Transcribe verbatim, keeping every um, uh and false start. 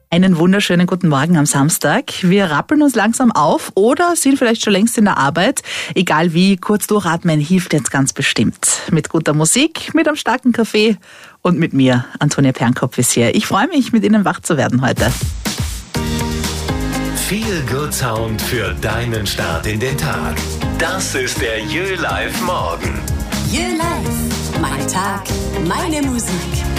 Einen wunderschönen guten Morgen am Samstag. Wir rappeln uns langsam auf oder sind vielleicht schon längst in der Arbeit. Egal wie, kurz durchatmen hilft jetzt ganz bestimmt. Mit guter Musik, mit einem starken Kaffee und mit mir, Antonia Pernkopf ist hier. Ich freue mich, mit Ihnen wach zu werden heute. Feel Good Sound für deinen Start in den Tag. Das ist der Jö Live Morgen. Jö Live. Mein Tag, meine Musik.